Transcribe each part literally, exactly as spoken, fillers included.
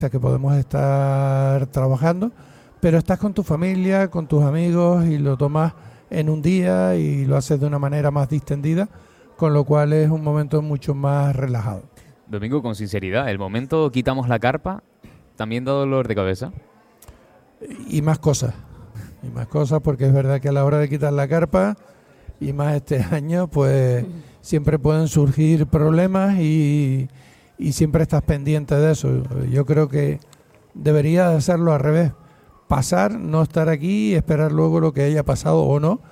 que podemos estar trabajando, pero estás con tu familia, con tus amigos y lo tomas en un día y lo haces de una manera más distendida, con lo cual es un momento mucho más relajado. Domingo, con sinceridad, ¿el momento quitamos la carpa también da dolor de cabeza? Y más cosas, y más cosas porque es verdad que a la hora de quitar la carpa, y más este año, pues siempre pueden surgir problemas y, y siempre estás pendiente de eso. Yo creo que debería hacerlo al revés. Pasar, no estar aquí y esperar luego lo que haya pasado o no,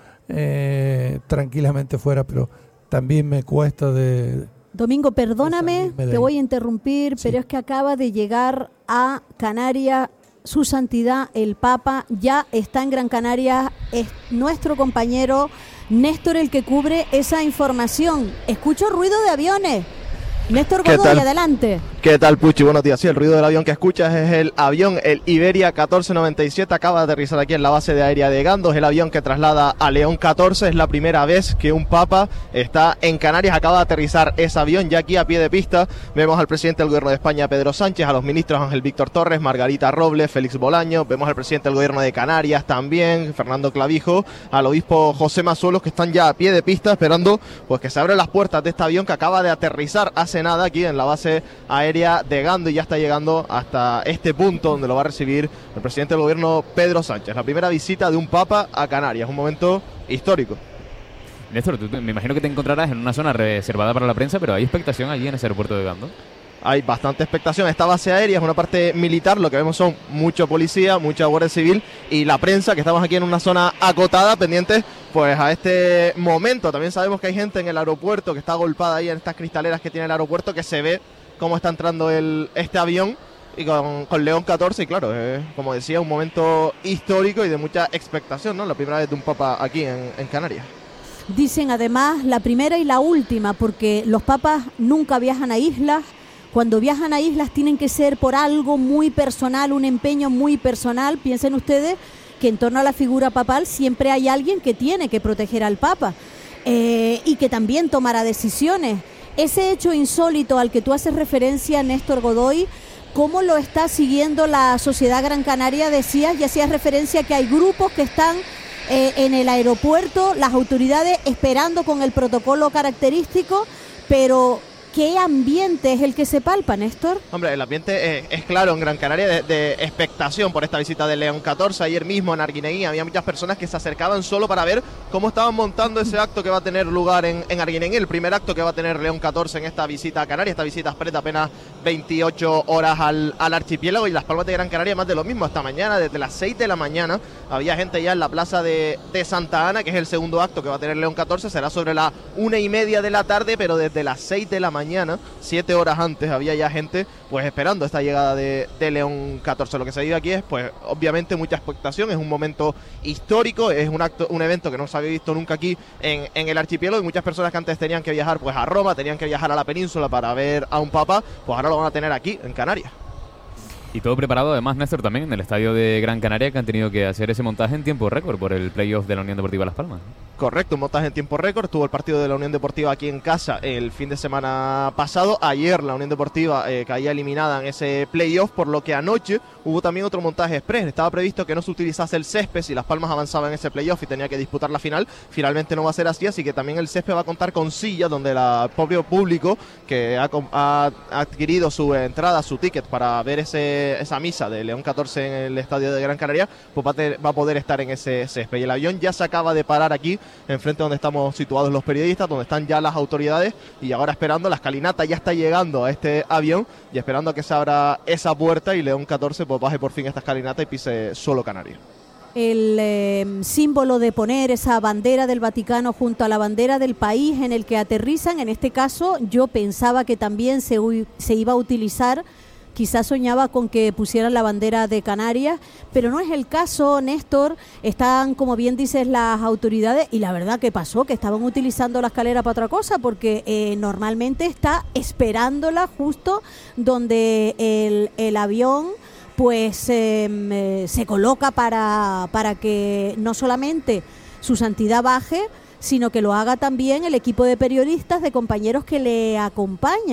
eh, tranquilamente fuera, pero también me cuesta de... Domingo, perdóname, te voy a interrumpir, sí. Pero es que acaba de llegar a Canarias Su Santidad el Papa, ya está en Gran Canaria, es nuestro compañero Néstor el que cubre esa información. Escucho ruido de aviones. Néstor Godoy, adelante. ¿Qué tal, Puchi? Buenos días. Sí, el ruido del avión que escuchas es el avión, el Iberia catorce noventa y siete, acaba de aterrizar aquí en la base de aérea de Gando. Es el avión que traslada a León catorce. Es la primera vez que un papa está en Canarias. Acaba de aterrizar ese avión ya aquí a pie de pista. Vemos al presidente del gobierno de España, Pedro Sánchez, a los ministros Ángel Víctor Torres, Margarita Robles, Félix Bolaño. Vemos al presidente del gobierno de Canarias también, Fernando Clavijo, al obispo José Mazuelos, que están ya a pie de pista esperando pues que se abran las puertas de este avión que acaba de aterrizar hace nada aquí en la base aérea de Gando y ya está llegando hasta este punto donde lo va a recibir el presidente del gobierno, Pedro Sánchez. La primera visita de un papa a Canarias, un momento histórico. Néstor, tú, me imagino que te encontrarás en una zona reservada para la prensa, pero ¿hay expectación allí en ese aeropuerto de Gando? Hay bastante expectación. Esta base aérea es una parte militar, lo que vemos son mucha policía, mucha guardia civil y la prensa, que estamos aquí en una zona acotada, pendientes pues a este momento. También sabemos que hay gente en el aeropuerto que está agolpada ahí en estas cristaleras que tiene el aeropuerto, que se ve cómo está entrando el, este avión y con, con León catorce, y claro, es, como decía, un momento histórico y de mucha expectación, ¿no? La primera vez de un papa aquí en, en Canarias. Dicen además la primera y la última, porque los papas nunca viajan a islas. Cuando viajan a islas tienen que ser por algo muy personal, un empeño muy personal. Piensen ustedes que en torno a la figura papal siempre hay alguien que tiene que proteger al papa eh, y que también tomará decisiones. Ese hecho insólito al que tú haces referencia, Néstor Godoy, ¿cómo lo está siguiendo la sociedad gran canaria? Decías y hacías referencia que hay grupos que están eh, en el aeropuerto, las autoridades esperando con el protocolo característico, pero... ¿qué ambiente es el que se palpa, Néstor? Hombre, el ambiente es, es claro en Gran Canaria de, de expectación por esta visita de León catorce. Ayer mismo en Arguineguín había muchas personas que se acercaban solo para ver cómo estaban montando ese acto que va a tener lugar en, en Arguineguín, el primer acto que va a tener León catorce en esta visita a Canarias. Esta visita expresa apenas veintiocho horas al, al archipiélago, y Las Palmas de Gran Canaria más de lo mismo. Esta mañana, desde las seis de la mañana, había gente ya en la plaza de, de Santa Ana, que es el segundo acto que va a tener León catorce. Será sobre la una y media de la tarde, pero desde las seis de la mañana mañana, siete horas antes, había ya gente pues esperando esta llegada de, de León catorce. Lo que se vive aquí es pues obviamente mucha expectación, es un momento histórico, es un acto, un evento que no se había visto nunca aquí en, en el archipiélago, y muchas personas que antes tenían que viajar pues a Roma, tenían que viajar a la península para ver a un papa, pues ahora lo van a tener aquí en Canarias. Y todo preparado además, Néstor, también en el estadio de Gran Canaria, que han tenido que hacer ese montaje en tiempo récord por el playoff de la Unión Deportiva Las Palmas. Correcto, un montaje en tiempo récord. Tuvo el partido de la Unión Deportiva aquí en casa el fin de semana pasado. Ayer la Unión Deportiva eh, caía eliminada en ese playoff, por lo que anoche hubo también otro montaje express. Estaba previsto que no se utilizase el césped si Las Palmas avanzaba en ese playoff y tenía que disputar la final. Finalmente no va a ser así, así que también el césped va a contar con sillas donde el propio público que ha, ha adquirido su entrada, su ticket para ver ese, esa misa de León catorce en el estadio de Gran Canaria, pues va a, ter, va a poder estar en ese césped. Y el avión ya se acaba de parar aquí enfrente donde estamos situados los periodistas, donde están ya las autoridades, y ahora esperando, la escalinata ya está llegando a este avión y esperando a que se abra esa puerta y León catorce pues baje por fin esta escalinata y pise suelo canario. El eh, símbolo de poner esa bandera del Vaticano junto a la bandera del país en el que aterrizan, en este caso yo pensaba que también se, se iba a utilizar, quizás soñaba con que pusieran la bandera de Canarias, pero no es el caso, Néstor. Están, como bien dices, las autoridades, y la verdad que pasó, que estaban utilizando la escalera para otra cosa, porque eh, normalmente está esperándola justo donde el, el avión pues eh, se coloca para, para que no solamente su santidad baje, sino que lo haga también el equipo de periodistas, de compañeros que le acompañan.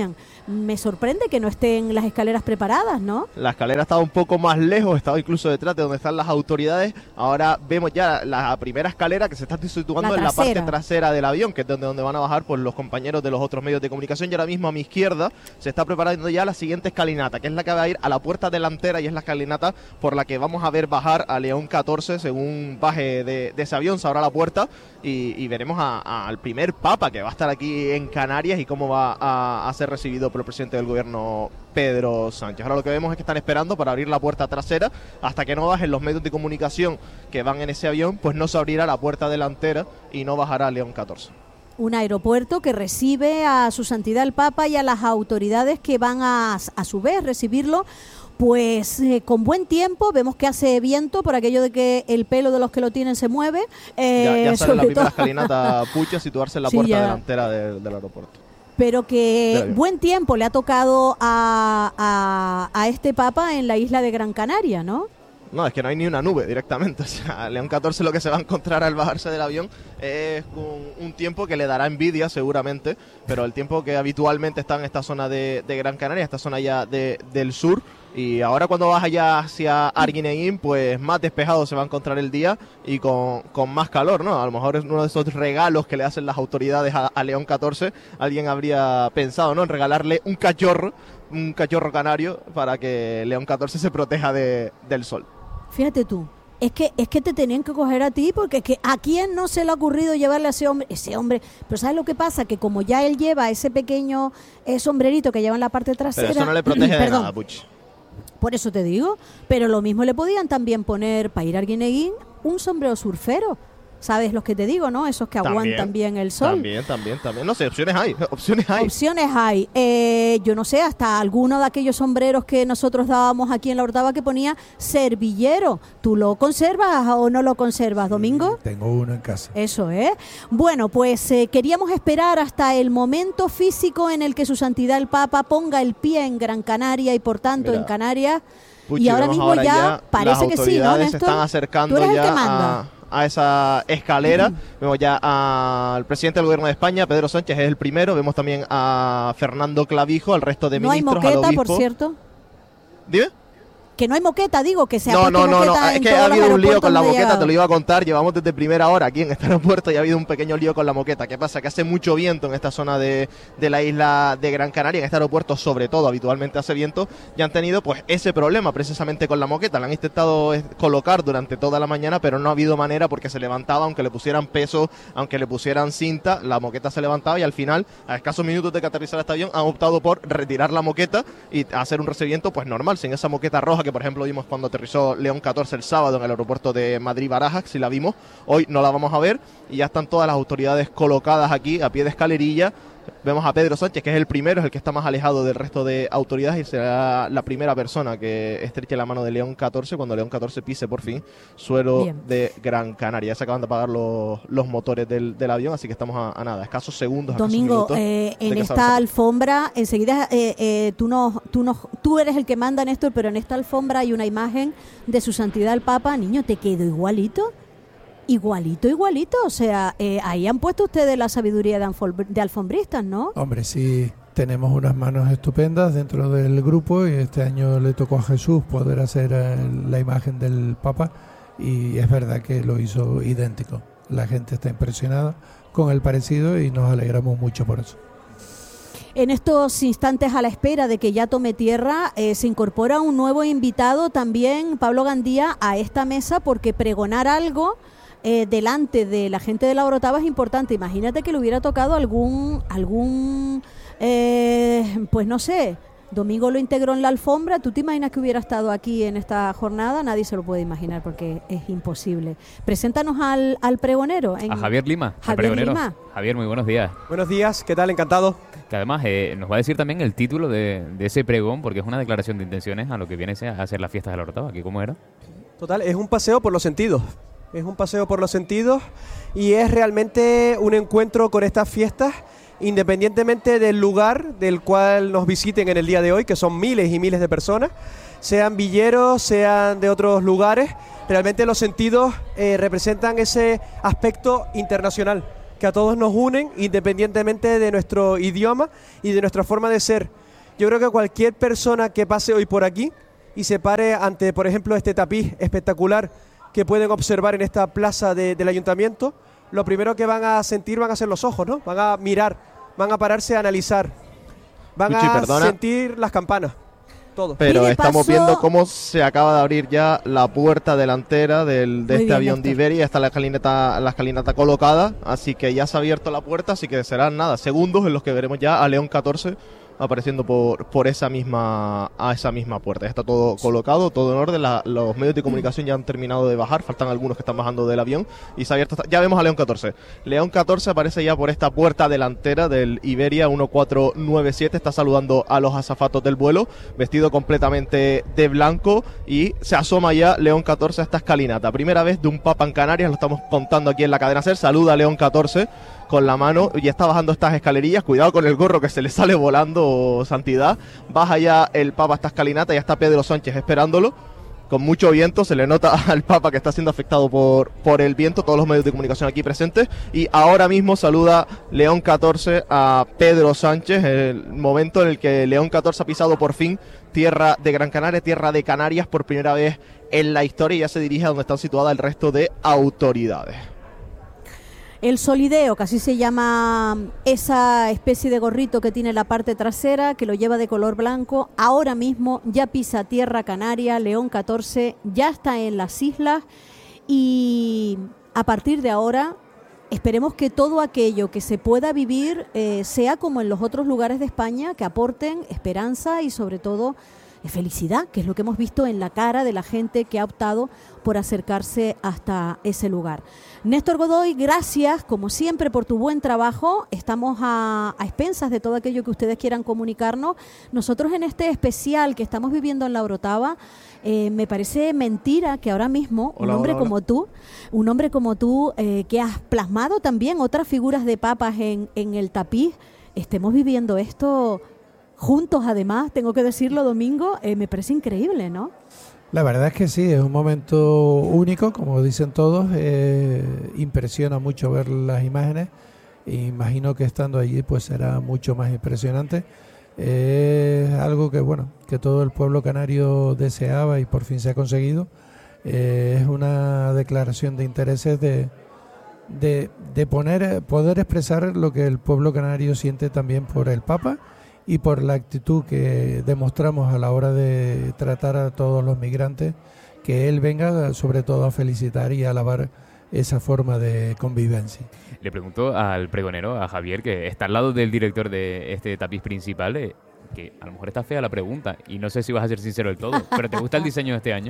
me sorprende que no estén las escaleras preparadas, ¿no? La escalera estaba un poco más lejos, estaba incluso detrás de donde están las autoridades. Ahora vemos ya la primera escalera que se está situando La en la parte trasera. trasera del avión, que es donde, donde van a bajar pues, los compañeros de los otros medios de comunicación. Y ahora mismo a mi izquierda se está preparando ya la siguiente escalinata, que es la que va a ir a la puerta delantera y es la escalinata por la que vamos a ver bajar a León catorce. Según baje de, de ese avión se abra la puerta y, y veremos a, a, al primer papa que va a estar aquí en Canarias y cómo va a, a ser recibido por el presidente del gobierno, Pedro Sánchez. Ahora lo que vemos es que están esperando para abrir la puerta trasera. Hasta que no bajen los medios de comunicación que van en ese avión, pues no se abrirá la puerta delantera y no bajará León catorce. Un aeropuerto que recibe a su santidad el Papa y a las autoridades que van a, a su vez recibirlo. Pues eh, con buen tiempo, vemos que hace viento por aquello de que el pelo de los que lo tienen se mueve. Eh, ya, ya sale la sobre primera todo- escalinata Pucha a situarse en la Sí, puerta ya. delantera del, del aeropuerto. Pero que Del avión. buen tiempo le ha tocado a, a, a este Papa en la isla de Gran Canaria, ¿no? No, es que no hay ni una nube directamente. O sea, León catorce lo que se va a encontrar al bajarse del avión es con un tiempo que le dará envidia seguramente, pero el tiempo que habitualmente está en esta zona de, de Gran Canaria, esta zona ya de, del sur. Y ahora cuando vas allá hacia Arguineguín, pues más despejado se va a encontrar el día y con, con más calor, ¿no? A lo mejor es uno de esos regalos que le hacen las autoridades a, a León catorce. Alguien habría pensado, ¿no?, en regalarle un cachorro, un cachorro canario para que León catorce se proteja de, del sol. Fíjate tú, es que es que te tenían que coger a ti porque es que a quién no se le ha ocurrido llevarle a ese hombre, ese hombre, pero ¿sabes lo que pasa? Que como ya él lleva ese pequeño eh, sombrerito que lleva en la parte trasera, Pero eso no le protege de perdón, nada, Puch. por eso te digo, pero lo mismo le podían también poner para ir a Arguineguín un sombrero surfero. ¿Sabes los que te digo, no? Esos que aguantan bien el sol. También, también, también. No sé, opciones hay, opciones hay. Opciones hay. Eh, yo no sé, hasta alguno de aquellos sombreros que nosotros dábamos aquí en la Orotava que ponía servillero. ¿Tú lo conservas o no lo conservas, Domingo? Tengo uno en casa. Eso, ¿eh? Bueno, pues eh, queríamos esperar hasta el momento físico en el que su santidad el Papa ponga el pie en Gran Canaria y por tanto Mira, en Canarias. Puchi, y ahora vemos mismo ahora ya parece las que sí, ¿no, autoridades se Néstor? están acercando Tú eres el ya que manda. a, a esa escalera. Vemos ya al presidente del gobierno de España, Pedro Sánchez, es el primero. Vemos también a Fernando Clavijo, al resto de No hay ministros, al moqueta, por obispo. cierto. Dime. Que no hay moqueta, digo, que se ha No, puesto no, no, no, moqueta es en que todos ha los habido un lío aeropuertos con la donde ha moqueta, llegado. te lo iba a contar, llevamos desde primera hora aquí en este aeropuerto y ha habido un pequeño lío con la moqueta. ¿Qué pasa? Que hace mucho viento en esta zona de, de la isla de Gran Canaria, en este aeropuerto sobre todo, habitualmente hace viento, y han tenido pues ese problema precisamente con la moqueta. La han intentado eh, colocar durante toda la mañana, pero no ha habido manera porque se levantaba, aunque le pusieran peso, aunque le pusieran cinta, la moqueta se levantaba y al final, a escasos minutos de que aterrizara este avión, han optado por retirar la moqueta y hacer un recibimiento pues normal, sin esa moqueta roja que por ejemplo vimos cuando aterrizó León catorce el sábado en el aeropuerto de Madrid-Barajas, si la vimos. Hoy no la vamos a ver y ya están todas las autoridades colocadas aquí a pie de escalerilla. Vemos a Pedro Sánchez, que es el primero, es el que está más alejado del resto de autoridades y será la primera persona que estreche la mano de León catorce cuando León catorce pise por fin suelo Bien. de Gran Canaria. Ya se acaban de apagar los, los motores del, del avión, así que estamos a, a nada, escasos segundos, escasos Domingo, minutos eh, de en que se esta avance. alfombra, enseguida eh, eh, tú, no, tú, no, tú eres el que manda, Néstor, pero en esta alfombra hay una imagen de su santidad el Papa. Niño, ¿te quedó igualito? Igualito, igualito. O sea, eh, ahí han puesto ustedes la sabiduría de, alfom- de alfombristas, ¿no? Hombre, sí, tenemos unas manos estupendas dentro del grupo y este año le tocó a Jesús poder hacer eh, la imagen del Papa y es verdad que lo hizo idéntico. La gente está impresionada con el parecido y nos alegramos mucho por eso. En estos instantes, a la espera de que ya tome tierra, eh, se incorpora un nuevo invitado también, Pablo Gandía, a esta mesa, porque pregonar algo eh, delante de la gente de la Orotava es importante. Imagínate que le hubiera tocado algún, algún eh, pues no sé, Domingo lo integró en la alfombra. ¿Tú te imaginas que hubiera estado aquí en esta jornada? Nadie se lo puede imaginar porque es imposible. Preséntanos al, al pregonero. En A Javier Lima, el Javier pregonero. Lima. Javier, muy buenos días. Buenos días, ¿qué tal? Encantado. Que además eh, nos va a decir también el título de, de ese pregón, porque es una declaración de intenciones a lo que viene a ser las fiestas de la Orotava. ¿Aquí cómo era? Total, es un paseo por los sentidos. Es un paseo por los sentidos y es realmente un encuentro con estas fiestas, independientemente del lugar del cual nos visiten en el día de hoy, que son miles y miles de personas, sean villeros, sean de otros lugares. Realmente los sentidos eh, representan ese aspecto internacional que a todos nos unen, independientemente de nuestro idioma y de nuestra forma de ser. Yo creo que cualquier persona que pase hoy por aquí y se pare ante, por ejemplo, este tapiz espectacular que pueden observar en esta plaza de, del ayuntamiento, lo primero que van a sentir van a ser los ojos, ¿no? Van a mirar, van a pararse a analizar, van Cuchi, a perdona. sentir las campanas, todo. Pero Pide estamos paso- viendo cómo se acaba de abrir ya la puerta delantera del, de Muy este bien, avión de Néstor. Iberia. Está la escalinata, la escalinata colocada, así que ya se ha abierto la puerta, así que serán nada, segundos en los que veremos ya a León catorce apareciendo por, por esa misma a esa misma puerta. Ya está todo colocado, todo en orden. La- los medios de comunicación ya han terminado de bajar, faltan algunos que están bajando del avión y se ha abierto. hasta- Ya vemos a León catorce. León catorce aparece ya por esta puerta delantera del Iberia uno cuatro nueve siete. Está saludando a los azafatos del vuelo, vestido completamente de blanco, y se asoma ya León catorce a esta escalinata. Primera vez de un Papa en Canarias, lo estamos contando aquí en la cadena SER. Saluda a León catorce con la mano y está bajando estas escalerillas. Cuidado con el gorro que se le sale volando, Santidad. Baja ya el Papa esta escalinata, ya está Pedro Sánchez esperándolo. Con mucho viento, se le nota al Papa que está siendo afectado por, por el viento, todos los medios de comunicación aquí presentes. Y ahora mismo saluda León catorce a Pedro Sánchez, el momento en el que León catorce ha pisado por fin tierra de Gran Canaria, tierra de Canarias por primera vez en la historia, y ya se dirige a donde están situadas el resto de autoridades. El solideo, que así se llama esa especie de gorrito que tiene la parte trasera, que lo lleva de color blanco, ahora mismo ya pisa tierra canaria. León catorce ya está en las islas, y a partir de ahora esperemos que todo aquello que se pueda vivir eh, sea como en los otros lugares de España, que aporten esperanza y sobre todo felicidad, que es lo que hemos visto en la cara de la gente que ha optado por acercarse hasta ese lugar. Néstor Godoy, gracias como siempre por tu buen trabajo. Estamos a, a expensas de todo aquello que ustedes quieran comunicarnos. Nosotros en este especial que estamos viviendo en la Orotava, eh, me parece mentira que ahora mismo Hola, un hombre hola, hola. como tú, un hombre como tú eh, que has plasmado también otras figuras de papas en, en el tapiz, estemos viviendo esto juntos. Además, tengo que decirlo, Domingo, eh, me parece increíble, ¿no? La verdad es que sí, es un momento único, como dicen todos. Eh, impresiona mucho ver las imágenes. Imagino que estando allí pues será mucho más impresionante. Eh, es algo que bueno, que todo el pueblo canario deseaba y por fin se ha conseguido. Eh, es una declaración de intereses de, de, de poner, poder expresar lo que el pueblo canario siente también por el Papa y por la actitud que demostramos a la hora de tratar a todos los migrantes, que él venga sobre todo a felicitar y a alabar esa forma de convivencia. Le pregunto al pregonero, a Javier, que está al lado del director de este tapiz principal, eh, que a lo mejor está fea la pregunta y no sé si vas a ser sincero del todo, pero ¿te gusta el diseño de este año?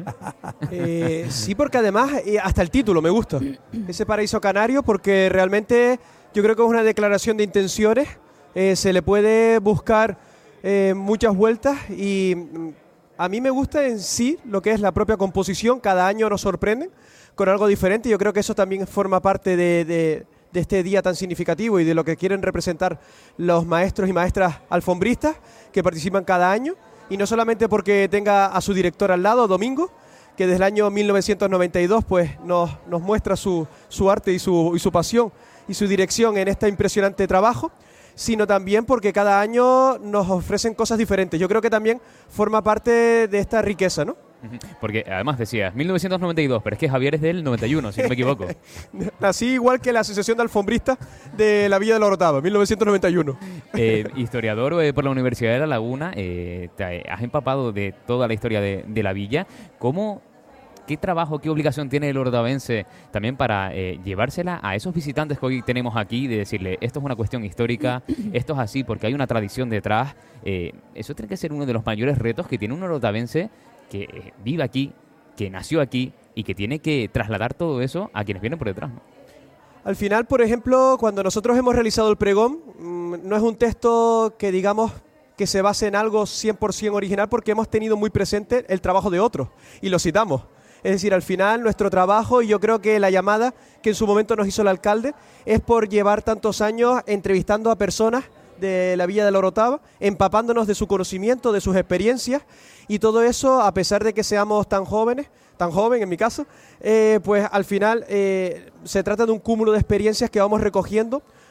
Eh, sí, porque además eh, hasta el título me gusta. Ese paraíso canario, porque realmente yo creo que es una declaración de intenciones. Eh, se le puede buscar eh, muchas vueltas y mm, a mí me gusta en sí lo que es la propia composición. Cada año nos sorprenden con algo diferente. Yo creo que eso también forma parte de, de, de este día tan significativo y de lo que quieren representar los maestros y maestras alfombristas que participan cada año. Y no solamente porque tenga a su director al lado, Domingo, que desde el año mil novecientos noventa y dos pues, nos, nos muestra su, su arte y su, y su pasión y su dirección en este impresionante trabajo, sino también porque cada año nos ofrecen cosas diferentes. Yo creo que también forma parte de esta riqueza, ¿no? Porque además decías mil novecientos noventa y dos, pero es que Javier es del noventa y uno, si no me equivoco. Nací igual que la Asociación de Alfombristas de la Villa de la Orotava, mil novecientos noventa y uno. Eh, historiador eh, por la Universidad de La Laguna, eh, te has empapado de toda la historia de, de la villa. ¿Cómo, qué trabajo, qué obligación tiene el orotavaense también para eh, llevársela a esos visitantes que hoy tenemos aquí, de decirle, esto es una cuestión histórica, esto es así porque hay una tradición detrás? Eh, eso tiene que ser uno de los mayores retos que tiene un orotavaense que eh, vive aquí, que nació aquí y que tiene que trasladar todo eso a quienes vienen por detrás, ¿no? Al final, por ejemplo, cuando nosotros hemos realizado el pregón, mmm, no es un texto que digamos que se base en algo cien por ciento original, porque hemos tenido muy presente el trabajo de otros y lo citamos. Es decir, al final nuestro trabajo, y yo creo que la llamada que en su momento nos hizo el alcalde, es por llevar tantos años entrevistando a personas de la Villa de la Orotava, empapándonos de su conocimiento, de sus experiencias, y todo eso, a pesar de que seamos tan jóvenes, tan joven en mi caso, eh, pues al final eh, se trata de un cúmulo de experiencias que vamos recogiendo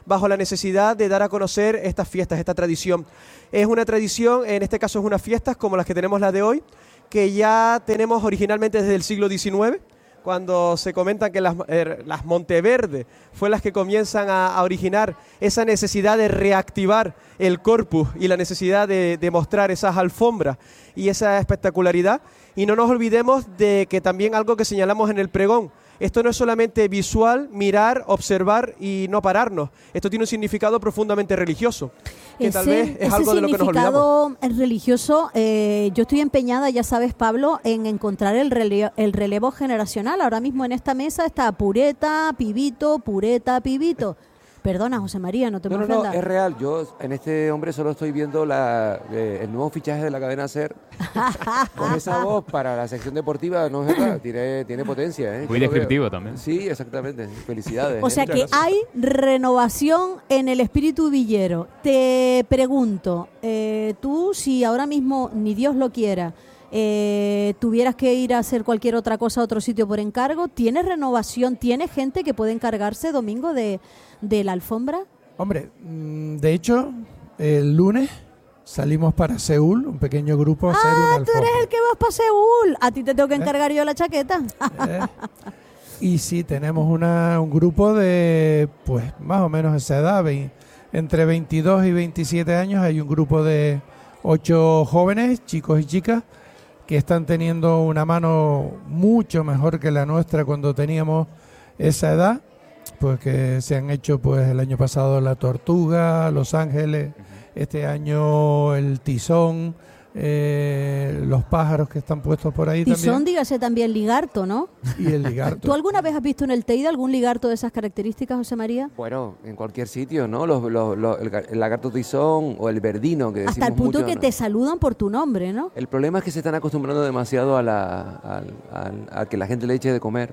bajo la necesidad de dar a conocer estas fiestas, esta tradición. Es una tradición, en este caso es unas fiestas como las que tenemos la de hoy, que ya tenemos originalmente desde el siglo diecinueve, cuando se comentan que las, eh, las Monteverde fue las que comienzan a, a originar esa necesidad de reactivar el corpus y la necesidad de, de mostrar esas alfombras y esa espectacularidad. Y no nos olvidemos de que también algo que señalamos en el pregón, esto no es solamente visual, mirar, observar y no pararnos. Esto tiene un significado profundamente religioso, que ese, tal vez es algo de lo que nos olvidamos. Ese significado religioso, eh, yo estoy empeñada, ya sabes, Pablo, en encontrar el relevo, el relevo generacional. Ahora mismo en esta mesa está Pureta, Pibito, Pureta, Pibito. Perdona, José María, no te No, me no, no, ofendas. es real. Yo en este hombre solo estoy viendo la, eh, el nuevo fichaje de la cadena SER. Con esa voz para la sección deportiva, no es verdad, tiene, tiene potencia. ¿eh? Muy Yo lo descriptivo veo. también. Sí, exactamente. Felicidades. O ¿eh? sea que hay renovación en el espíritu villero. Te pregunto, eh, tú si ahora mismo, ni Dios lo quiera, eh, tuvieras que ir a hacer cualquier otra cosa a otro sitio por encargo, ¿tienes renovación? ¿Tienes gente que puede encargarse, Domingo, de, de la alfombra? Hombre, mm, de hecho, el lunes salimos para Seúl, un pequeño grupo, a hacer una Ah, tú alfombra. eres el que vas para Seúl. A ti te tengo que encargar yo la chaqueta. ¿Eh? Y sí, tenemos una, un grupo de, pues, más o menos esa edad, vein- entre veintidós y veintisiete años. Hay un grupo de ocho jóvenes, chicos y chicas, que están teniendo una mano mucho mejor que la nuestra cuando teníamos esa edad, pues que se han hecho pues el año pasado la Tortuga, Los Ángeles, este año el Tizón, eh, los pájaros que están puestos por ahí Tizón, también, dígase también ligarto, ¿no? y el ligarto. ¿Tú alguna vez has visto en el Teide algún ligarto de esas características, José María? Bueno, en cualquier sitio, ¿no? Los, los, los- el, ga- el lagarto tizón o el verdino, que decimos Hasta el punto mucho, que ¿no? te saludan por tu nombre, ¿no? El problema es que se están acostumbrando demasiado a, la, al- al- a que la gente le eche de comer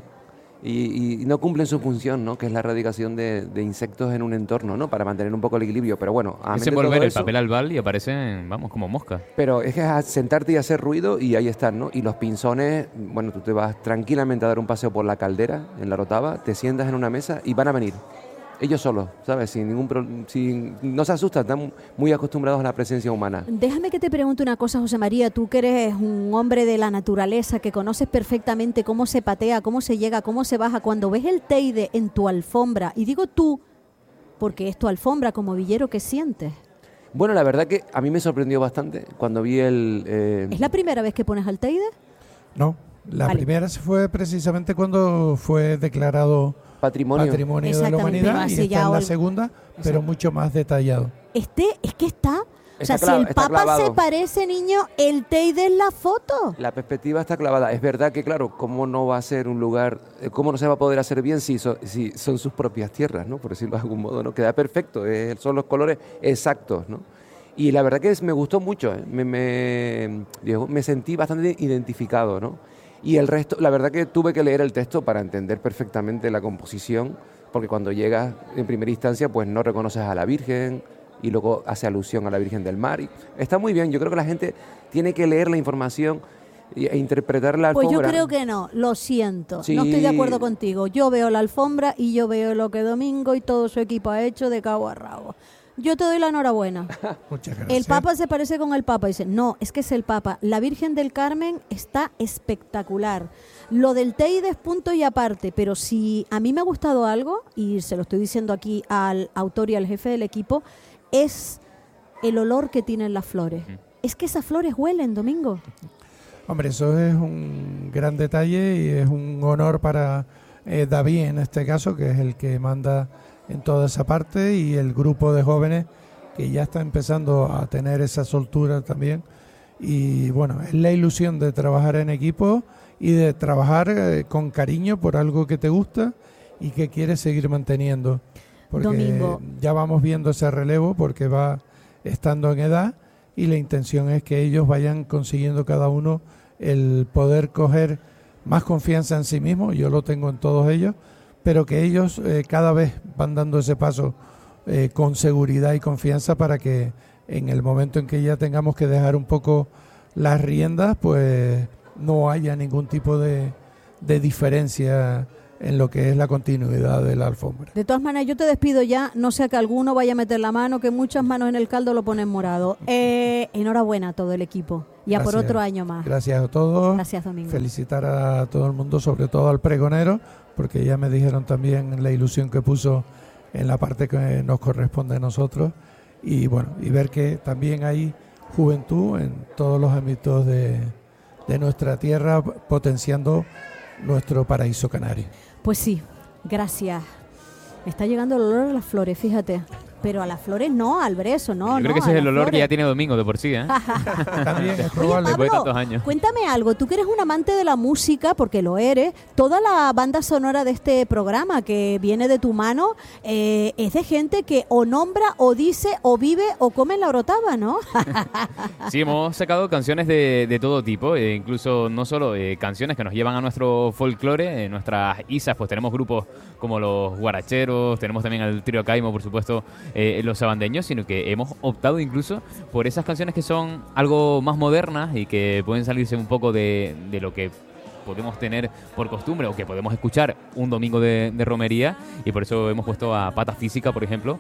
y, y no cumplen su función, ¿no? Que es la erradicación de, de insectos en un entorno, ¿no? Para mantener un poco el equilibrio. Pero bueno, a Ese todo volver el eso- papel al bal y aparecen, vamos, como moscas. Pero es que es a sentarte y hacer ruido y ahí están, ¿no? Y los pinzones, bueno, tú te vas tranquilamente a dar un paseo por la caldera, en la Rotava, te sientas en una mesa y van a venir. Ellos solos, ¿sabes? Sin ningún pro- sin, no se asustan, están muy acostumbrados a la presencia humana. Déjame que te pregunte una cosa, José María. Tú que eres un hombre de la naturaleza, que conoces perfectamente cómo se patea, cómo se llega, cómo se baja. Cuando ves el Teide en tu alfombra, y digo tú, porque es tu alfombra como villero, ¿qué sientes? Bueno, la verdad que a mí me sorprendió bastante cuando vi el... eh, ¿Es la primera vez que pones al Teide? No, la Vale. primera se fue precisamente cuando fue declarado patrimonio. Patrimonio de la Exactamente, Humanidad, pero y hace esta ya es la algo. segunda, pero mucho más detallado. Este, es que está... O Está sea, cla- si el está Papa clavado. se parece, niño, el Teide es la foto. La perspectiva está clavada. Es verdad que, claro, ¿cómo no va a ser un lugar, eh, cómo no se va a poder hacer bien si, so- si son sus propias tierras, ¿no? Por decirlo de algún modo, ¿no? Queda perfecto, eh, son los colores exactos, ¿no? Y la verdad que es- me gustó mucho, ¿eh? me, me, Diego, me sentí bastante identificado, ¿no? Y el resto, la verdad que tuve que leer el texto para entender perfectamente la composición, porque cuando llegas en primera instancia, pues no reconoces a la Virgen y luego hace alusión a la Virgen del Mar. Y está muy bien, yo creo que la gente tiene que leer la información y- e interpretar la Pues alfombra. yo creo que no, lo siento, Sí. no estoy de acuerdo contigo. Yo veo la alfombra y yo veo lo que Domingo y todo su equipo ha hecho de cabo a rabo. Yo te doy la enhorabuena. Muchas gracias. El Papa se parece con el Papa. Dice, no, es que es el Papa. La Virgen del Carmen está espectacular. Lo del Teide es punto y aparte, pero si a mí me ha gustado algo, y se lo estoy diciendo aquí al autor y al jefe del equipo, es el olor que tienen las flores. Es que esas flores huelen, Domingo. Hombre, eso es un gran detalle y es un honor para eh, David en este caso, que es el que manda en toda esa parte, y el grupo de jóvenes que ya está empezando a tener esa soltura también. Y bueno, es la ilusión de trabajar en equipo y de trabajar eh, con cariño por algo que te gusta y que quieres seguir manteniendo. Porque Domingo. ya vamos viendo ese relevo porque va estando en edad, y la intención es que ellos vayan consiguiendo cada uno el poder coger más confianza en sí mismo. Yo lo tengo en todos ellos, pero que ellos eh, cada vez van dando ese paso eh, con seguridad y confianza, para que en el momento en que ya tengamos que dejar un poco las riendas, pues no haya ningún tipo de, de diferencia en lo que es la continuidad de la alfombra. De todas maneras, yo te despido ya, no sea que alguno vaya a meter la mano, que muchas manos en el caldo lo ponen morado. Eh, enhorabuena a todo el equipo, ya Gracias. Por otro año más. Gracias a todos. Gracias, Domingo. Felicitar a todo el mundo, sobre todo al pregonero, porque ya me dijeron también la ilusión que puso en la parte que nos corresponde a nosotros, y bueno, y ver que también hay juventud en todos los ámbitos de, de nuestra tierra, potenciando nuestro paraíso canario. Pues sí, gracias. Me está llegando el olor a las flores, fíjate. Pero a las flores no, al brezo, no, Yo creo no, que ese es el olor flores. que ya tiene Domingo de por sí, ¿eh? También es probable. Oye, Pablo, Después de tantos años. Cuéntame algo, tú que eres un amante de la música, porque lo eres, toda la banda sonora de este programa que viene de tu mano eh, es de gente que o nombra, o dice, o vive, o come en la Orotava, ¿no? Sí, hemos sacado canciones de, de todo tipo, eh, incluso no solo eh, canciones que nos llevan a nuestro folclore, en nuestras isas pues tenemos grupos como los guaracheros, tenemos también al trío Caimo, por supuesto, eh, los sabandeños, sino que hemos optado incluso por esas canciones que son algo más modernas y que pueden salirse un poco de, de lo que podemos tener por costumbre o que podemos escuchar un domingo de, de romería, y por eso hemos puesto a Pata Física, por ejemplo,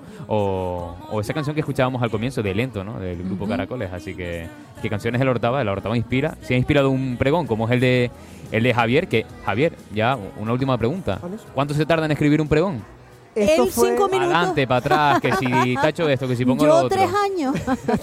o, o esa canción que escuchábamos al comienzo de Lento, ¿no? Del grupo uh-huh. Caracoles. Así que, que canciones de la Orotava, la Orotava inspira, se ha inspirado un pregón como es el de el de Javier, que Javier, ya una última pregunta, ¿cuánto se tarda en escribir un pregón? Esto Él fue cinco minutos. Adelante, para atrás, que si tacho esto, que si pongo Yo lo otro. tres años.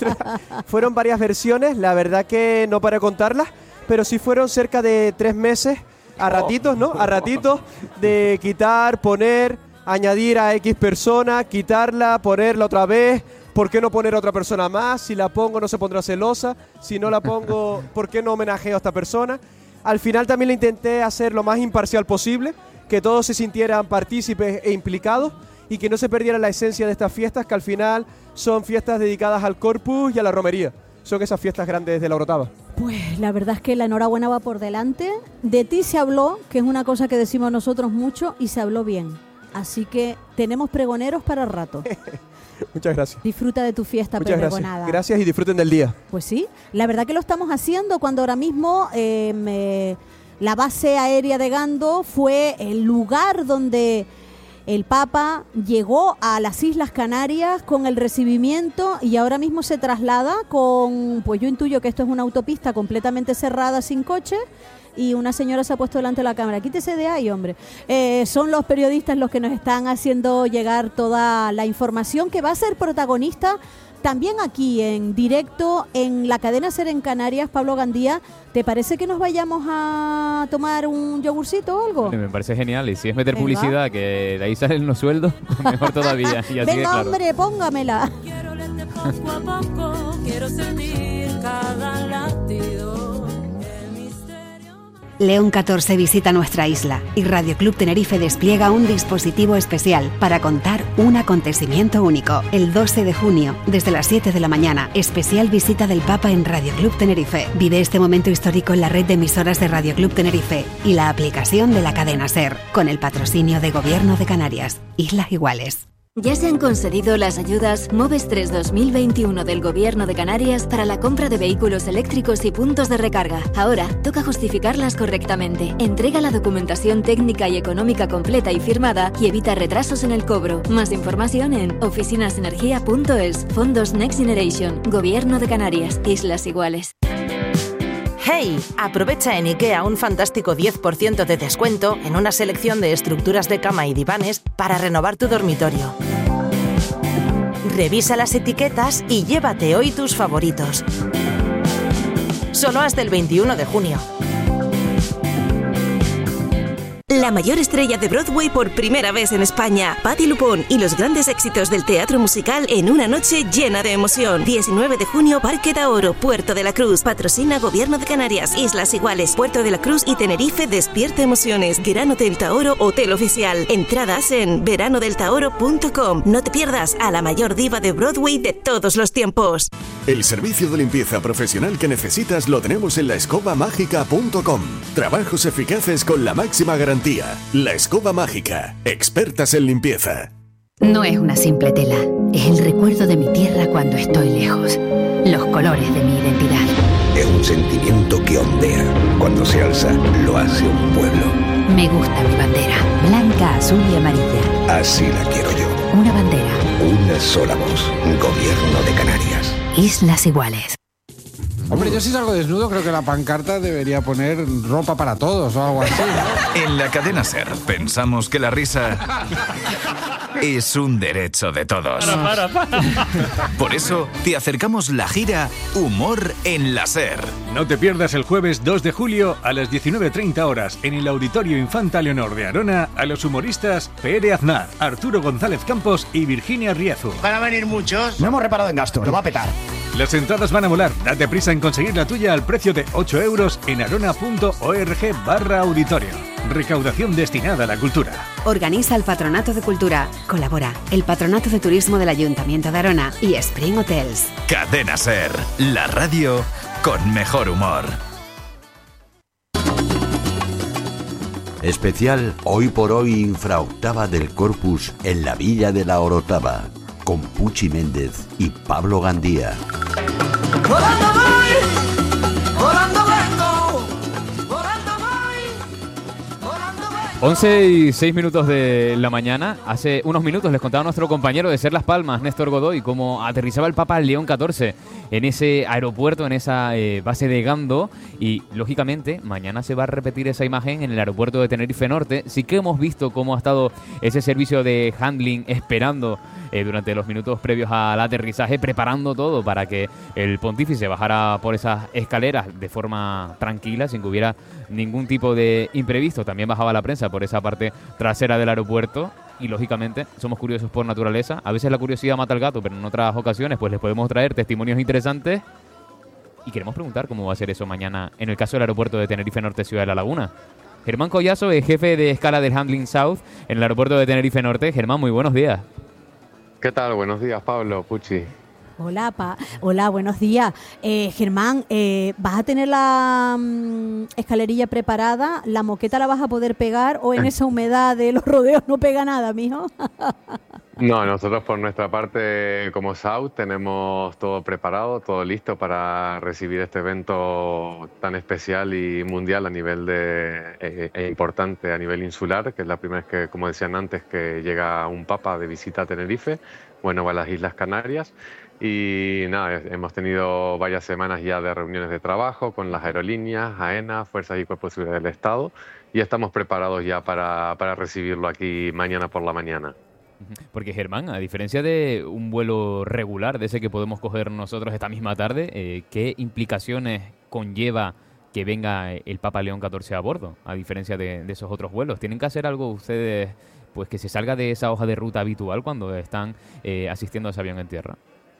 Fueron varias versiones, la verdad que no para contarlas, pero sí fueron cerca de tres meses, a ratitos, ¿no? A ratitos de quitar, poner, añadir a X persona, quitarla, ponerla otra vez. ¿Por qué no poner a otra persona más? Si la pongo no se pondrá celosa. Si no la pongo, ¿por qué no homenajeo a esta persona? Al final también le intenté hacer lo más imparcial posible, que todos se sintieran partícipes e implicados y que no se perdiera la esencia de estas fiestas, que al final son fiestas dedicadas al Corpus y a la romería. Son esas fiestas grandes de la Orotava. Pues la verdad es que la enhorabuena va por delante. De ti se habló, que es una cosa que decimos nosotros mucho, y se habló bien. Así que tenemos pregoneros para rato. Muchas gracias. Disfruta de tu fiesta Muchas pregonada. Gracias. gracias y disfruten del día. Pues sí, la verdad que lo estamos haciendo cuando ahora mismo eh, me, la base aérea de Gando fue el lugar donde el Papa llegó a las Islas Canarias con el recibimiento, y ahora mismo se traslada con, pues yo intuyo que esto es una autopista completamente cerrada sin coche, y una señora se ha puesto delante de la cámara. Quítese de ahí, hombre. Eh, son los periodistas los que nos están haciendo llegar toda la información, que va a ser protagonista también aquí en directo en la cadena SER en Canarias. Pablo Gandía, ¿te parece que nos vayamos a tomar un yogurcito o algo? Me parece genial, y si es meter Venga. publicidad, que de ahí salen los sueldos, mejor todavía. Y así Venga, de claro. hombre, póngamela. Quiero lente poco a poco, quiero sentir cada latido. León catorce visita nuestra isla y Radio Club Tenerife despliega un dispositivo especial para contar un acontecimiento único. El doce de junio, desde las siete de la mañana, especial visita del Papa en Radio Club Tenerife. Vive este momento histórico en la red de emisoras de Radio Club Tenerife y la aplicación de la cadena SER, con el patrocinio de Gobierno de Canarias. Islas Iguales. Ya se han concedido las ayudas MOVES tres dos mil veintiuno del Gobierno de Canarias para la compra de vehículos eléctricos y puntos de recarga. Ahora toca justificarlas correctamente. Entrega la documentación técnica y económica completa y firmada y evita retrasos en el cobro. Más información en oficinasenergia punto es. Fondos Next Generation. Gobierno de Canarias. Islas Iguales. ¡Hey! Aprovecha en IKEA un fantástico diez por ciento de descuento en una selección de estructuras de cama y divanes para renovar tu dormitorio. Revisa las etiquetas y llévate hoy tus favoritos. Solo hasta el veintiuno de junio. La mayor estrella de Broadway por primera vez en España, Patti LuPone, y los grandes éxitos del teatro musical en una noche llena de emoción. diecinueve de junio, Parque Taoro, Puerto de la Cruz. Patrocina Gobierno de Canarias, Islas Iguales, Puerto de la Cruz y Tenerife. Despierta emociones. Gran Hotel Taoro, hotel oficial. Entradas en verano del taoro punto com. No te pierdas a la mayor diva de Broadway de todos los tiempos. El servicio de limpieza profesional que necesitas lo tenemos en la escoba mágica punto com. Trabajos eficaces con la máxima garantía. La Escoba Mágica, expertas en limpieza. No es una simple tela, es el recuerdo de mi tierra cuando estoy lejos. Los colores de mi identidad. Es un sentimiento que ondea. Cuando se alza, lo hace un pueblo. Me gusta mi bandera, blanca, azul y amarilla. Así la quiero yo. Una bandera. Una sola voz. Gobierno de Canarias. Islas Iguales. Hombre, yo si salgo desnudo creo que la pancarta debería poner ropa para todos o algo así, ¿no? En la cadena SER pensamos que la risa es un derecho de todos. Para, para, para. Por eso te acercamos la gira Humor en la SER. No te pierdas el jueves dos de julio a las diecinueve treinta horas en el Auditorio Infanta Leonor de Arona a los humoristas Pere Aznar, Arturo González Campos y Virginia Riezu. Van a venir muchos. No hemos reparado en gastos, lo va a petar. Las entradas van a volar. Date prisa en conseguir la tuya al precio de ocho euros en arona punto org barra auditorio. Recaudación destinada a la cultura. Organiza el Patronato de Cultura. Colabora el Patronato de Turismo del Ayuntamiento de Arona y Spring Hotels. Cadena SER, la radio con mejor humor. Especial Hoy por Hoy infraoctava del Corpus en la Villa de la Orotava, con Puchi Méndez y Pablo Gandía. Volando voy, volando vengo, volando voy, volando vengo. once y seis minutos de la mañana. Hace unos minutos les contaba a nuestro compañero de Ser Las Palmas, Néstor Godoy, cómo aterrizaba el Papa León catorce en ese aeropuerto, en esa eh, base de Gando. Y, lógicamente, mañana se va a repetir esa imagen en el aeropuerto de Tenerife Norte. Sí que hemos visto cómo ha estado ese servicio de handling esperando eh, durante los minutos previos al aterrizaje, preparando todo para que el pontífice bajara por esas escaleras de forma tranquila, sin que hubiera ningún tipo de imprevisto. También bajaba la prensa por esa parte trasera del aeropuerto. Y, lógicamente, somos curiosos por naturaleza. A veces la curiosidad mata al gato, pero en otras ocasiones pues les podemos traer testimonios interesantes. Y queremos preguntar cómo va a ser eso mañana en el caso del aeropuerto de Tenerife Norte, Ciudad de la Laguna. Germán Collazo es jefe de escala del Handling South en el aeropuerto de Tenerife Norte. Germán, muy buenos días. ¿Qué tal? Buenos días, Pablo, Puchi. Hola, pa. Hola, buenos días. Eh, Germán, eh, ¿vas a tener la mm, escalerilla preparada? ¿La moqueta la vas a poder pegar o en esa humedad de los rodeos no pega nada, mijo? No, nosotros por nuestra parte como South tenemos todo preparado, todo listo para recibir este evento tan especial y mundial a nivel de e, e importante a nivel insular, que es la primera vez que, como decían antes, que llega un papa de visita a Tenerife, bueno, a las Islas Canarias. Y nada, hemos tenido varias semanas ya de reuniones de trabajo con las aerolíneas, AENA, Fuerzas y Cuerpos de Seguridad del Estado, y estamos preparados ya para, para recibirlo aquí mañana por la mañana. Porque, Germán, a diferencia de un vuelo regular, de ese que podemos coger nosotros esta misma tarde, eh, ¿qué implicaciones conlleva que venga el Papa León catorce a bordo, a diferencia de, de esos otros vuelos? ¿Tienen que hacer algo ustedes pues que se salga de esa hoja de ruta habitual cuando están eh, asistiendo a ese avión en tierra?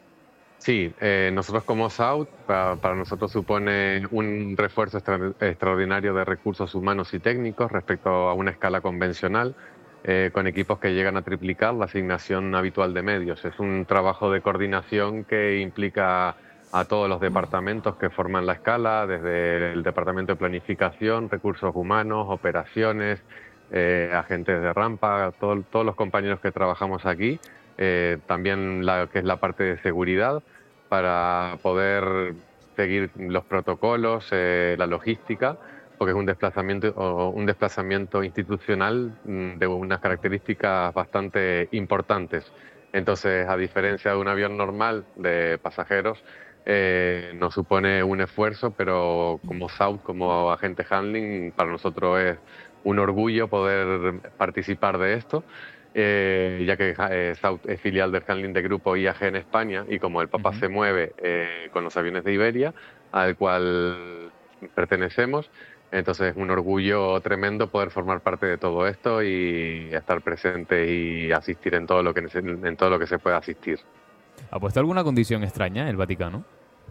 Sí, eh, nosotros como South, para, para nosotros supone un refuerzo extra, extraordinario de recursos humanos y técnicos respecto a una escala convencional, eh, con equipos que llegan a triplicar la asignación habitual de medios. Es un trabajo de coordinación que implica a todos los departamentos que forman la escala, desde el Departamento de Planificación, Recursos Humanos, Operaciones, eh, agentes de rampa, todo, todos los compañeros que trabajamos aquí. Eh, también la que es la parte de seguridad para poder seguir los protocolos, eh, la logística, porque es un desplazamiento o un desplazamiento institucional de unas características bastante importantes. Entonces, a diferencia de un avión normal de pasajeros, eh, nos supone un esfuerzo, pero como South, como agente handling, para nosotros es un orgullo poder participar de esto. Eh, ya que eh, South es filial del handling de grupo I A G en España, y como el Papa uh-huh. se mueve eh, con los aviones de Iberia, al cual pertenecemos, entonces es un orgullo tremendo poder formar parte de todo esto y estar presente y asistir en todo lo que, en todo lo que se pueda asistir. ¿Ha puesto alguna condición extraña el Vaticano?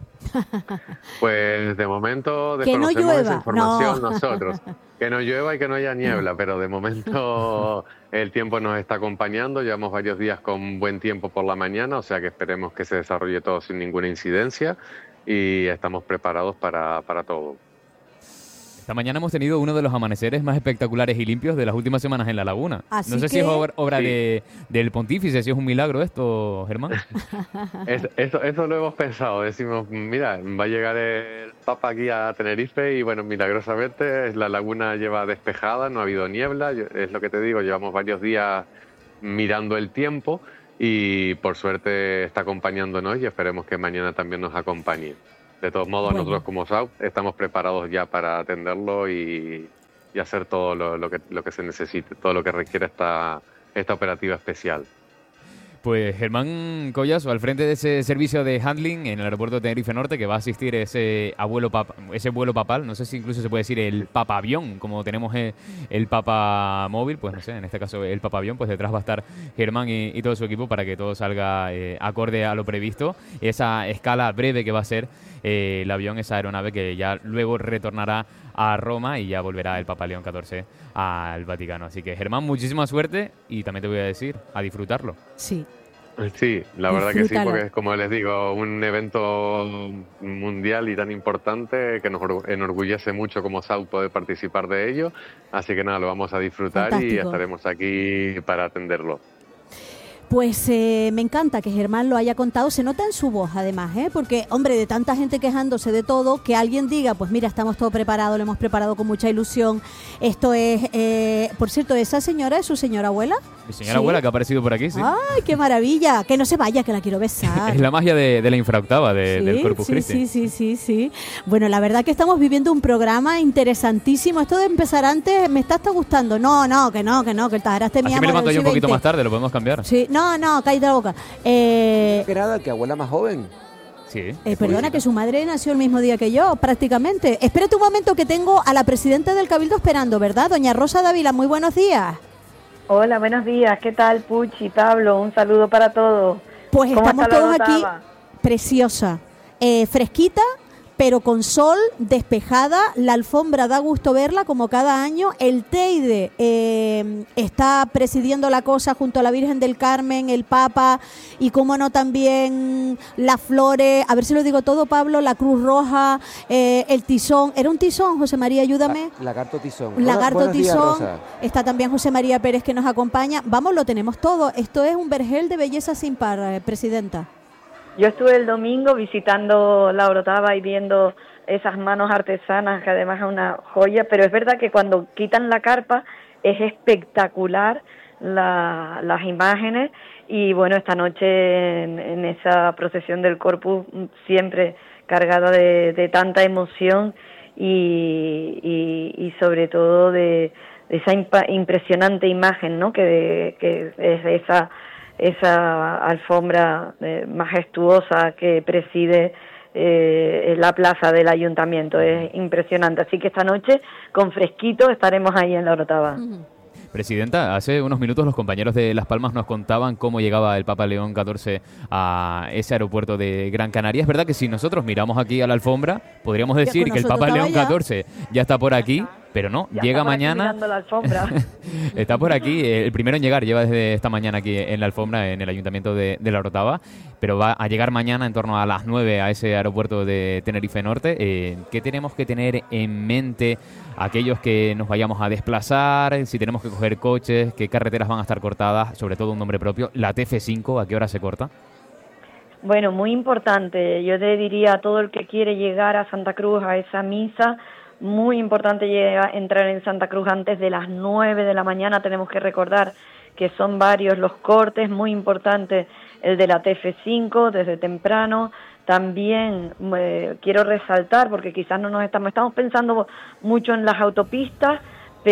Pues de momento desconocemos no esa información no. nosotros. Que no llueva y que no haya niebla, pero de momento el tiempo nos está acompañando. Llevamos varios días con buen tiempo por la mañana, o sea que esperemos que se desarrolle todo sin ninguna incidencia y estamos preparados para, para todo. Esta mañana hemos tenido uno de los amaneceres más espectaculares y limpios de las últimas semanas en La Laguna. Así no sé que... si es obra, obra sí. de, del pontífice, si es un milagro esto, Germán. es, eso, eso lo hemos pensado. Decimos, mira, va a llegar el Papa aquí a Tenerife y bueno, milagrosamente la laguna lleva despejada, no ha habido niebla, es lo que te digo, llevamos varios días mirando el tiempo y por suerte está acompañándonos y esperemos que mañana también nos acompañe. De todos modos, bueno, nosotros como South estamos preparados ya para atenderlo y, y hacer todo lo, lo, que, lo que se necesite, todo lo que requiere esta, esta operativa especial. Pues Germán Collazo, al frente de ese servicio de handling en el aeropuerto de Tenerife Norte, que va a asistir ese abuelo pap ese vuelo papal, no sé si incluso se puede decir el papavión, como tenemos el, el papa móvil, pues no sé, en este caso el papavión, pues detrás va a estar Germán y, y todo su equipo para que todo salga eh, acorde a lo previsto. Esa escala breve que va a ser eh, el avión, esa aeronave que ya luego retornará a Roma y ya volverá el Papa León catorce al Vaticano. Así que Germán, muchísima suerte y también te voy a decir, a disfrutarlo. Sí. Sí, la verdad que sí, porque es como les digo, un evento mundial y tan importante que nos enorgullece mucho como South poder participar de ello. Así que nada, lo vamos a disfrutar. Fantástico. Y estaremos aquí para atenderlo. Pues eh, me encanta que Germán lo haya contado, se nota en su voz además, ¿eh? Porque, hombre, de tanta gente quejándose de todo, que alguien diga, pues mira, estamos todo preparado, lo hemos preparado con mucha ilusión. Esto es, eh, por cierto, ¿esa señora es su señora abuela? Mi señora ¿Sí? abuela que ha aparecido por aquí, sí. ¡Ay, qué maravilla! Que no se vaya, que la quiero besar. Es la magia de, de la infraoctava de, sí, del Corpus sí, Christi. Sí, sí, sí, sí. Bueno, la verdad que estamos viviendo un programa interesantísimo. Esto de empezar antes me está hasta gustando. No, no, que no, que no, que el Tajaraste mi Así amor. me levanto yo un poquito veinte. más tarde, lo podemos cambiar. Sí, no, no, cállate la boca. Eh, ¿Qué nada? Que abuela más joven. Sí. Eh, perdona, que su madre nació el mismo día que yo, prácticamente. Espérate un momento que tengo a la presidenta del Cabildo esperando, ¿verdad? Doña Rosa Dávila, muy buenos días. Hola, buenos días. ¿Qué tal, Puchi, Pablo? Un saludo para todos. Pues ¿Cómo estamos está la todos aquí, Orotava? preciosa, eh, fresquita, pero con sol, despejada. La alfombra da gusto verla como cada año. El Teide eh, está presidiendo la cosa junto a la Virgen del Carmen, el Papa y, como no, también las flores. A ver si lo digo todo, Pablo. La Cruz Roja, eh, el tizón. ¿Era un tizón, José María? Ayúdame. La, lagarto tizón. Lagarto Buenos días, tizón. Rosa. Está también José María Pérez que nos acompaña. Vamos, lo tenemos todo. Esto es un vergel de belleza sin par, eh, presidenta. Yo estuve el domingo visitando la Orotava y viendo esas manos artesanas, que además es una joya, pero es verdad que cuando quitan la carpa es espectacular la, las imágenes y bueno, esta noche en, en esa procesión del Corpus siempre cargada de, de tanta emoción y, y, y sobre todo de, de esa impa, impresionante imagen, ¿no? que, que es de esa esa alfombra eh, majestuosa que preside eh, la plaza del ayuntamiento. Es impresionante. Así que esta noche, con fresquito, estaremos ahí en la Orotava. Uh-huh. Presidenta, hace unos minutos los compañeros de Las Palmas nos contaban cómo llegaba el Papa León catorce a ese aeropuerto de Gran Canaria. Es verdad que si nosotros miramos aquí a la alfombra, podríamos decir que el Papa León catorce ya está por aquí, pero no, Ya llega está por aquí mañana. mirando la alfombra. Está por aquí, el primero en llegar, lleva desde esta mañana aquí en la alfombra, en el Ayuntamiento de, de la Orotava, pero va a llegar mañana en torno a las nueve a ese aeropuerto de Tenerife Norte. Eh, ¿Qué tenemos que tener en mente aquellos que nos vayamos a desplazar? Si tenemos que coger coches, qué carreteras van a estar cortadas, sobre todo un nombre propio, la T F cinco, ¿a qué hora se corta? Bueno, muy importante. Yo te diría a todo el que quiere llegar a Santa Cruz a esa misa, muy importante llegar, entrar en Santa Cruz antes de las nueve de la mañana. Tenemos que recordar que son varios los cortes, muy importante el de la T F cinco desde temprano. También eh, quiero resaltar, porque quizás no nos estamos, estamos pensando mucho en las autopistas,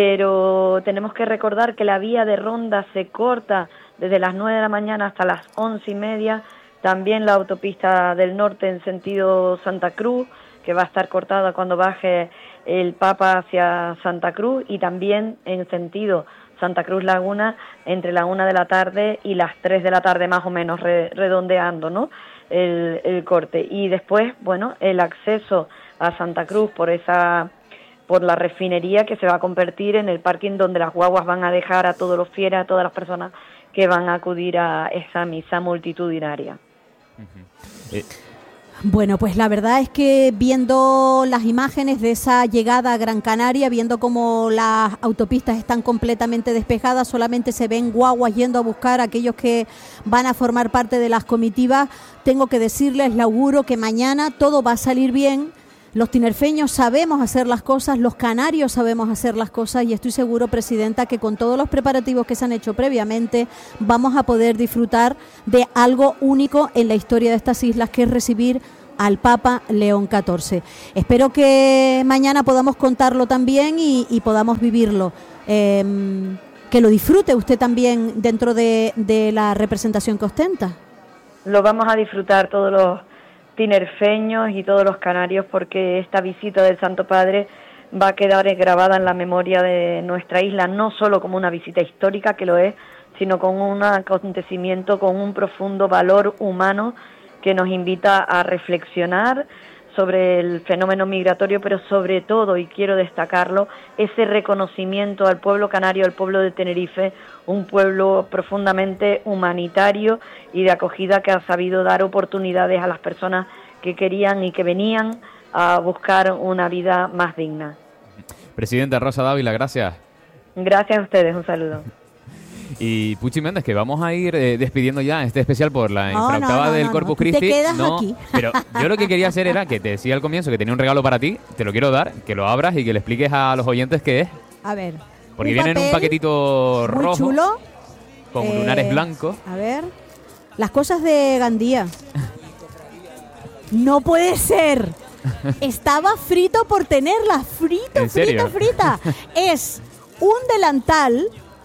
pero tenemos que recordar que la vía de Ronda se corta desde las nueve de la mañana hasta las once y media. También la autopista del norte en sentido Santa Cruz, que va a estar cortada cuando baje el Papa hacia Santa Cruz, y también en sentido Santa Cruz Laguna entre la una de la tarde y las tres de la tarde, más o menos, re, redondeando, ¿no? El, el corte. Y después, bueno, el acceso a Santa Cruz por esa por la refinería, que se va a convertir en el parking donde las guaguas van a dejar a todos los fieles, a todas las personas que van a acudir a esa misa multitudinaria. Uh-huh. eh. Bueno, pues la verdad es que viendo las imágenes de esa llegada a Gran Canaria, viendo cómo las autopistas están completamente despejadas, solamente se ven guaguas yendo a buscar a aquellos que van a formar parte de las comitivas, tengo que decirles, le auguro que mañana todo va a salir bien, Los tinerfeños sabemos hacer las cosas, los canarios sabemos hacer las cosas y estoy seguro, Presidenta, que con todos los preparativos que se han hecho previamente vamos a poder disfrutar de algo único en la historia de estas islas, que es recibir al Papa León catorce. Espero que mañana podamos contarlo también y, y podamos vivirlo. Eh, que lo disfrute usted también dentro de, de la representación que ostenta. Lo vamos a disfrutar todos los tinerfeños y todos los canarios, porque esta visita del Santo Padre va a quedar grabada en la memoria de nuestra isla, no solo como una visita histórica, que lo es, sino como un acontecimiento con un profundo valor humano que nos invita a reflexionar sobre el fenómeno migratorio, pero sobre todo, y quiero destacarlo, ese reconocimiento al pueblo canario, al pueblo de Tenerife, un pueblo profundamente humanitario y de acogida, que ha sabido dar oportunidades a las personas que querían y que venían a buscar una vida más digna. Presidenta Rosa Dávila, gracias. Gracias a ustedes, un saludo. Y Puchi Méndez, que vamos a ir eh, despidiendo ya este especial por la No, infractaba no, no, del no, Corpus no. Tú te Christi. quedas No, aquí. pero yo lo que quería hacer era que te decía al comienzo que tenía un regalo para ti, te lo quiero dar, que lo abras y que le expliques a los oyentes qué es. A ver. Porque un viene en un papel paquetito muy rojo chulo, con eh, lunares blancos. A ver. Las cosas de Gandía. No puede ser. Estaba frito por tenerla. Frito, ¿En serio? frita, frita. Es un delantal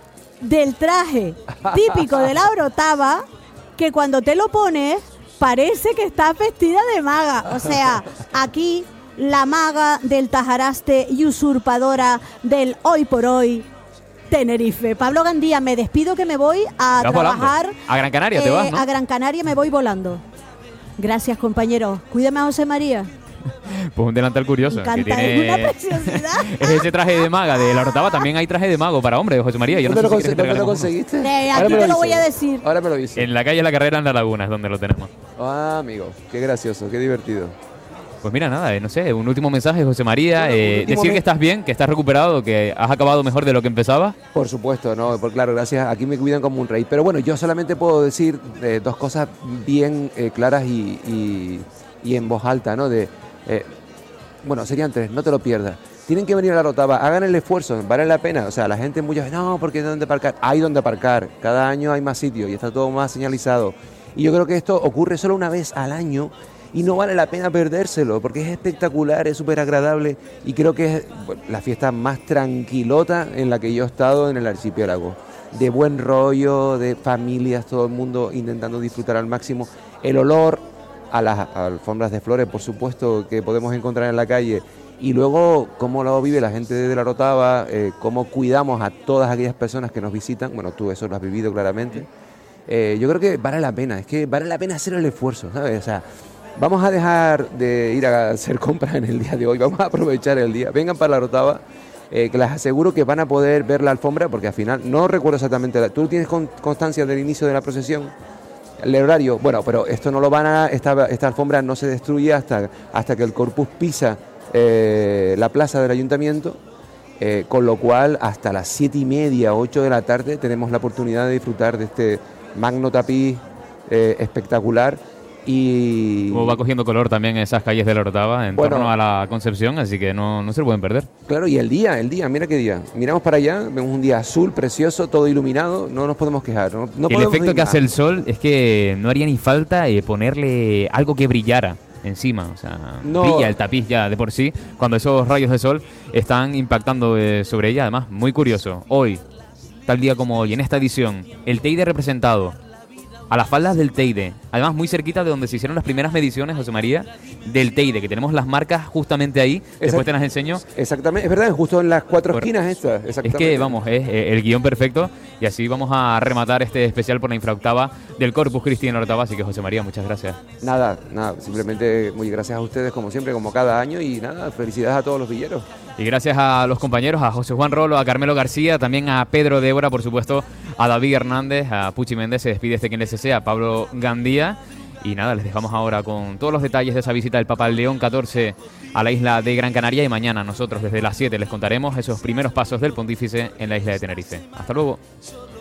del traje típico de la Orotava, que cuando te lo pones parece que está vestida de maga. O sea, aquí la maga del Tajaraste y usurpadora del hoy por hoy Tenerife. Pablo Gandía, me despido, que me voy a ¿Te vas trabajar. volando? A Gran Canaria te eh, vas, ¿no? A Gran Canaria me voy volando. Gracias, compañero. Cuídame a José María. Pues un delantal curioso. Me que encanta, tiene... es una preciosidad. Es ese traje de maga de la Orotava. También hay traje de mago para hombre, José María. Yo no ¿Dónde sé lo, si conse- quieres que te dónde lo regalemos uno. conseguiste? Eh, Ahora aquí me te lo dices. voy a decir. Ahora me lo dices. En la calle La Carrera, en La Laguna, es donde lo tenemos. Ah, amigo, qué gracioso, qué divertido. Pues mira, nada, eh, no sé, un último mensaje, José María. Bueno, eh, un último decir me- que estás bien, que estás recuperado, que has acabado mejor de lo que empezabas. Por supuesto, no, por claro, gracias. Aquí me cuidan como un rey. Pero bueno, yo solamente puedo decir eh, dos cosas bien eh, claras y, y, y en voz alta, ¿no? De, eh, bueno, serían tres, no te lo pierdas. Tienen que venir a la Orotava, hagan el esfuerzo, vale la pena. O sea, la gente muchas veces, no, porque ¿dónde aparcar? Hay donde aparcar, cada año hay más sitios y está todo más señalizado. Y yo creo que esto ocurre solo una vez al año y no vale la pena perdérselo, porque es espectacular, es súper agradable y creo que es bueno, la fiesta más tranquilota en la que yo he estado en el archipiélago. De buen rollo, de familias, todo el mundo intentando disfrutar al máximo. El olor a las alfombras de flores, por supuesto, que podemos encontrar en la calle. Y luego, cómo lo vive la gente de la Orotava, eh, cómo cuidamos a todas aquellas personas que nos visitan. Bueno, tú eso lo has vivido claramente. Eh, yo creo que vale la pena, es que vale la pena hacer el esfuerzo, ¿sabes? O sea, vamos a dejar de ir a hacer compras en el día de hoy, vamos a aprovechar el día. Vengan para la Orotava, eh, que les aseguro que van a poder ver la alfombra, porque al final, no recuerdo exactamente, la, ¿tú tienes con, constancia del inicio de la procesión? El horario, bueno, pero esto no lo van a, esta, esta alfombra no se destruye hasta, hasta que el Corpus pisa eh, la plaza del ayuntamiento, eh, con lo cual hasta las siete y media, ocho de la tarde tenemos la oportunidad de disfrutar de este magno tapiz eh, espectacular. Y Como va cogiendo color también esas calles de la Orotava en Bueno. torno a la Concepción, así que no, no se lo pueden perder. Claro, y el día, el día, mira qué día. Miramos para allá, vemos un día azul, precioso, todo iluminado, no nos podemos quejar. No, no el podemos efecto ir que más. hace el sol es que no haría ni falta eh, ponerle algo que brillara encima, o sea, No. brilla el tapiz ya de por sí, cuando esos rayos de sol están impactando eh, sobre ella. Además, muy curioso, hoy, tal día como hoy, en esta edición, el Teide representado a las faldas del Teide, además muy cerquita de donde se hicieron las primeras mediciones, José María, del Teide, que tenemos las marcas justamente ahí, después Exact- te las enseño. Exactamente, es verdad, justo en las cuatro Por- esquinas estas. Es Exactamente. que, vamos, es eh, el guión perfecto y así vamos a rematar este especial por la infraoctava del Corpus Christi en la Orotava, así que José María, muchas gracias. Nada, nada, simplemente muy gracias a ustedes como siempre, como cada año y nada, felicidades a todos los villeros. Y gracias a los compañeros, a José Juan Rolo, a Carmelo García, también a Pedro Débora, por supuesto, a David Hernández, a Puchi Méndez, se despide este quien les desea, Pablo Gandía. Y nada, les dejamos ahora con todos los detalles de esa visita del Papa León catorce a la isla de Gran Canaria y mañana nosotros desde las siete les contaremos esos primeros pasos del pontífice en la isla de Tenerife. Hasta luego.